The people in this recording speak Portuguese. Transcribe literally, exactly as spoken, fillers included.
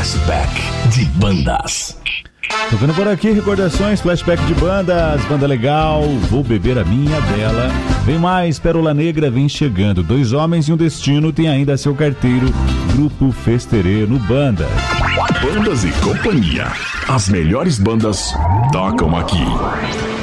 Flashback de bandas. Tocando por aqui, recordações, flashback de bandas, banda legal, Vou Beber a Minha Dela. Vem mais, Pérola Negra vem chegando. Dois Homens e um Destino tem ainda seu carteiro, Grupo Festerê no Banda. Bandas e Companhia. As melhores bandas tocam aqui.